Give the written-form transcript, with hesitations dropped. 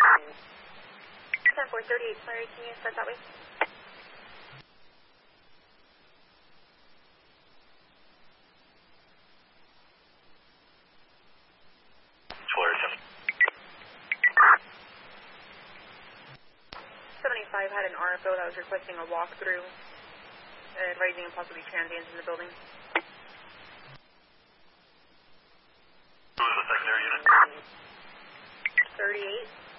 10-4-38, sorry, can you start that way? Fullerton. 75 had an RFO that was requesting a walkthrough, advising possibly transients in the building. Who was the secondary unit? 38.